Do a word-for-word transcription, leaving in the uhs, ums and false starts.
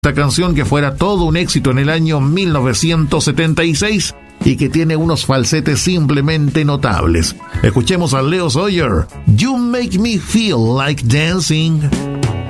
esta canción que fuera todo un éxito en el año mil novecientos setenta y seis y que tiene unos falsetes simplemente notables. Escuchemos a Leo Sayer, You Make Me Feel Like Dancing.